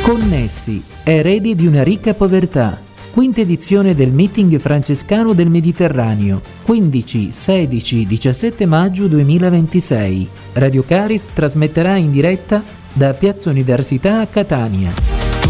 Connessi, eredi di una ricca povertà. Quinta edizione del Meeting francescano del Mediterraneo, 15, 16, 17 maggio 2026. Radio Caris trasmetterà in diretta da Piazza Università a Catania.